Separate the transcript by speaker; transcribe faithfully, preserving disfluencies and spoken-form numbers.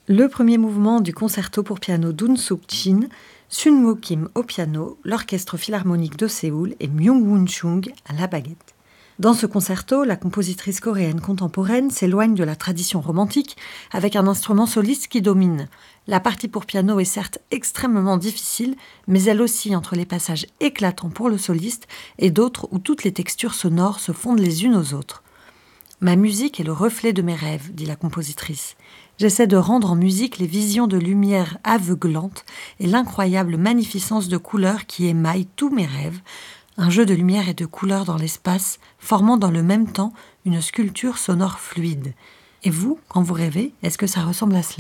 Speaker 1: Le premier mouvement du concerto pour piano d'Un Suk Shin, Sunwoo Kim au piano, l'Orchestre Philharmonique de Séoul et Myung-Whun Chung à la baguette. Dans ce concerto, la compositrice coréenne contemporaine s'éloigne de la tradition romantique avec un instrument soliste qui domine. La partie pour piano est certes extrêmement difficile, mais elle oscille entre les passages éclatants pour le soliste et d'autres où toutes les textures sonores se fondent les unes aux autres. « Ma musique est le reflet de mes rêves », dit la compositrice. « J'essaie de rendre en musique les visions de lumière aveuglantes et l'incroyable magnificence de couleurs qui émaillent tous mes rêves, un jeu de lumière et de couleurs dans l'espace, formant dans le même temps une sculpture sonore fluide. Et vous, quand vous rêvez, est-ce que ça ressemble à cela ?